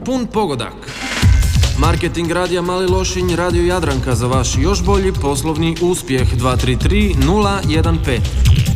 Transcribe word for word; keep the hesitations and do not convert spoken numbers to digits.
pun pogodak. Marketing radija Mali Lošinj, Radio Jadranka za vaš još bolji poslovni uspjeh. Dva tri tri nula jedan pet.